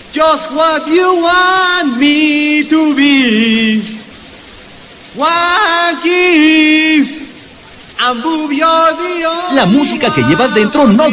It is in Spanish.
just what you want me to be. One kiss and move your the La música que llevas dentro no